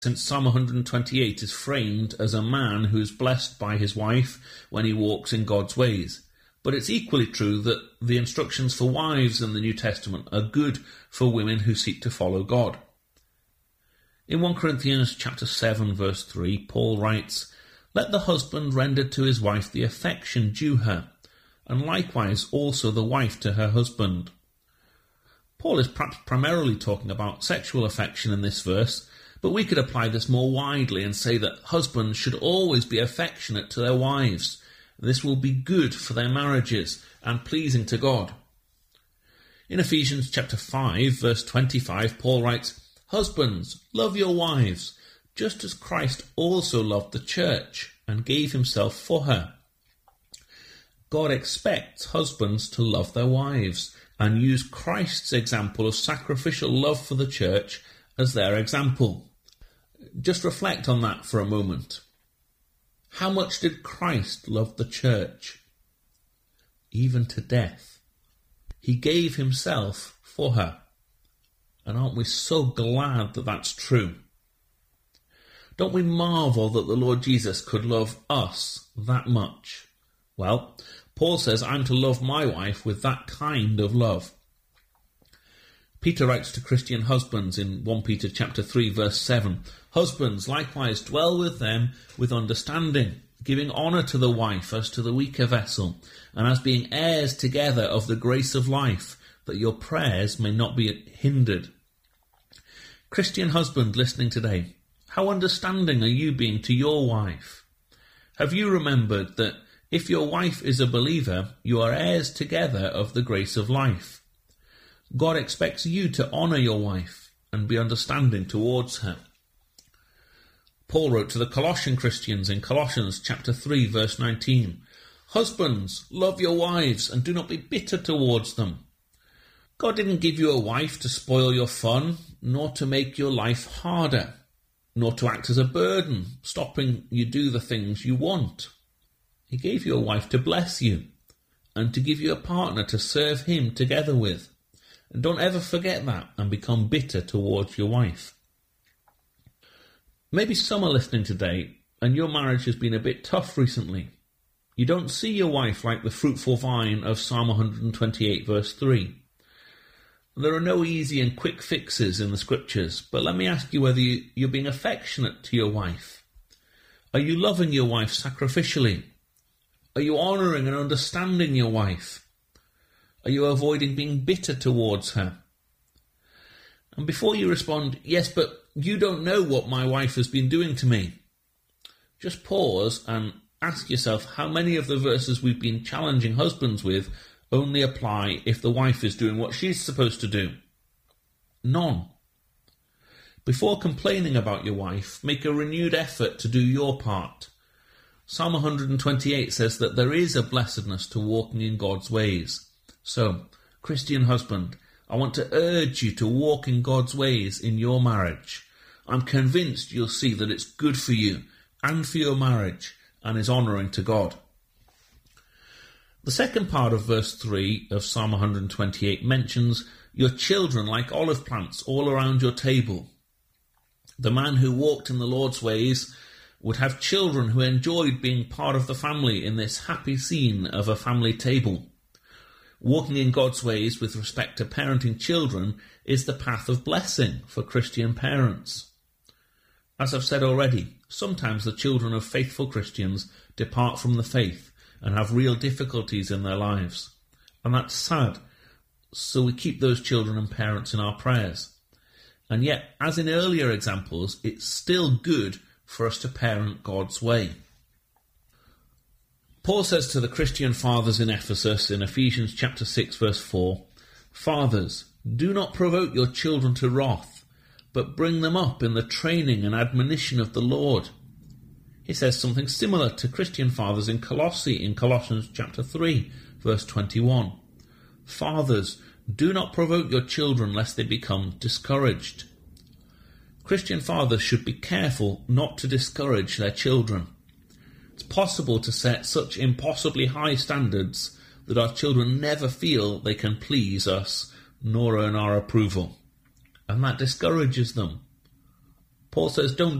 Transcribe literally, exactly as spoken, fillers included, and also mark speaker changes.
Speaker 1: since Psalm one hundred twenty-eight is framed as a man who is blessed by his wife when he walks in God's ways. But it's equally true that the instructions for wives in the New Testament are good for women who seek to follow God. In First Corinthians chapter seven, verse three, Paul writes, "Let the husband render to his wife the affection due her, and likewise also the wife to her husband." Paul is perhaps primarily talking about sexual affection in this verse, but we could apply this more widely and say that husbands should always be affectionate to their wives. This will be good for their marriages and pleasing to God. In Ephesians chapter five, verse twenty-five, Paul writes, "Husbands, love your wives, just as Christ also loved the church and gave himself for her." God expects husbands to love their wives and use Christ's example of sacrificial love for the church as their example. Just reflect on that for a moment. How much did Christ love the church? Even to death. He gave himself for her. And aren't we so glad that that's true? Don't we marvel that the Lord Jesus could love us that much? Well, Paul says I'm to love my wife with that kind of love. Peter writes to Christian husbands in First Peter chapter three, verse seven, "Husbands, likewise dwell with them with understanding, giving honour to the wife as to the weaker vessel, and as being heirs together of the grace of life, that your prayers may not be hindered." Christian husband listening today, how understanding are you being to your wife? Have you remembered that if your wife is a believer, you are heirs together of the grace of life? God expects you to honour your wife and be understanding towards her. Paul wrote to the Colossian Christians in Colossians chapter three, verse nineteen, "Husbands, love your wives and do not be bitter towards them." God didn't give you a wife to spoil your fun, nor to make your life harder, nor to act as a burden, stopping you do the things you want. He gave you a wife to bless you and to give you a partner to serve him together with. And don't ever forget that and become bitter towards your wife. Maybe some are listening today and your marriage has been a bit tough recently. You don't see your wife like the fruitful vine of Psalm one hundred twenty-eight, verse three. There are no easy and quick fixes in the scriptures, but let me ask you whether you, you're being affectionate to your wife. Are you loving your wife sacrificially? Are you honouring and understanding your wife? Are you avoiding being bitter towards her? And before you respond, "Yes, but you don't know what my wife has been doing to me," just pause and ask yourself how many of the verses we've been challenging husbands with only apply if the wife is doing what she's supposed to do. None. Before complaining about your wife, make a renewed effort to do your part. Psalm one hundred twenty-eight says that there is a blessedness to walking in God's ways. So, Christian husband, I want to urge you to walk in God's ways in your marriage. I'm convinced you'll see that it's good for you and for your marriage and is honouring to God. The second part of verse three of Psalm one hundred twenty-eight mentions your children like olive plants all around your table. The man who walked in the Lord's ways would have children who enjoyed being part of the family in this happy scene of a family table. Walking in God's ways with respect to parenting children is the path of blessing for Christian parents. As I've said already, sometimes the children of faithful Christians depart from the faith and have real difficulties in their lives. And that's sad, so we keep those children and parents in our prayers. And yet, as in earlier examples, it's still good for us to parent God's way. Paul says to the Christian fathers in Ephesus in Ephesians chapter six verse four, "Fathers, do not provoke your children to wrath, but bring them up in the training and admonition of the Lord." He says something similar to Christian fathers in Colossae in Colossians chapter three verse twenty-one. "Fathers, do not provoke your children lest they become discouraged." Christian fathers should be careful not to discourage their children. It's possible to set such impossibly high standards that our children never feel they can please us nor earn our approval. And that discourages them. Paul says, don't